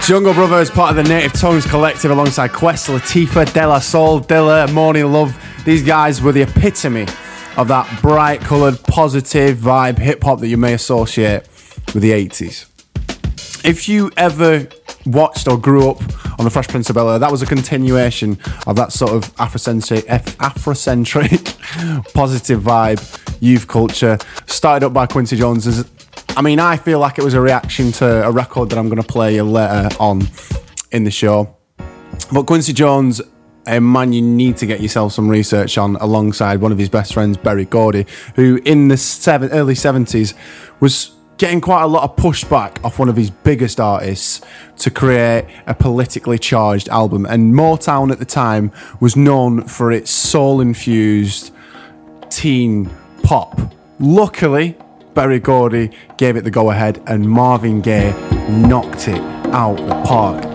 Jungle Brother is part of the Native Tongues collective alongside Quest, Latifah, De La Soul, Dilla, Morning Love. These guys were the epitome of that bright coloured, positive vibe hip-hop that you may associate with the 80s. If you ever watched or grew up on The Fresh Prince of Bel-Air, that was a continuation of that sort of Afrocentric positive vibe, youth culture, started up by Quincy Jones. I feel like it was a reaction to a record that I'm going to play later on in the show. But Quincy Jones, a man you need to get yourself some research on, alongside one of his best friends, Berry Gordy, who in the early 70s was getting quite a lot of pushback off one of his biggest artists to create a politically charged album. And Motown at the time was known for its soul-infused teen pop. Luckily, Berry Gordy gave it the go-ahead and Marvin Gaye knocked it out the park.